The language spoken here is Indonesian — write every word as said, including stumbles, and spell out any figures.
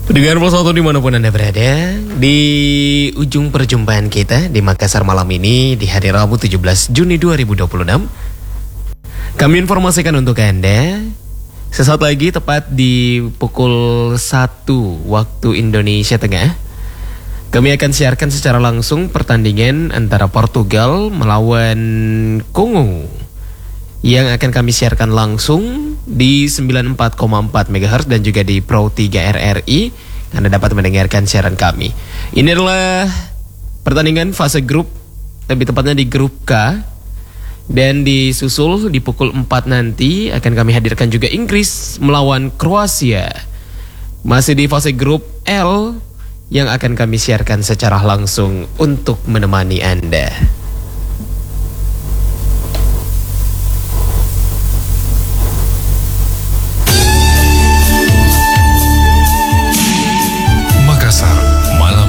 Pendengar Plus satu dimanapun Anda berada, di ujung perjumpaan kita di Makassar malam ini di hari Rabu tujuh belas Juni dua ribu dua puluh enam, kami informasikan untuk Anda, sesaat lagi tepat di pukul satu waktu Indonesia Tengah, kami akan siarkan secara langsung pertandingan antara Portugal melawan Kongo yang akan kami siarkan langsung di sembilan puluh empat koma empat megahertz dan juga di Pro tiga R R I. Anda dapat mendengarkan siaran kami. Ini adalah pertandingan fase grup, lebih tepatnya di grup K. Dan disusul di pukul empat nanti akan kami hadirkan juga Inggris melawan Kroasia. Masih di fase grup L yang akan kami siarkan secara langsung untuk menemani Anda.